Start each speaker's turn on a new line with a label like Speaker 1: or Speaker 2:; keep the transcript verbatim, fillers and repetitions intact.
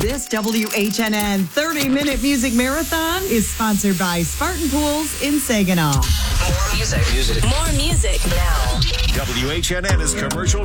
Speaker 1: This W H N N thirty-minute music marathon is sponsored by Spartan Pools in Saginaw.
Speaker 2: More music. Music. More music now.
Speaker 3: W H N N is commercial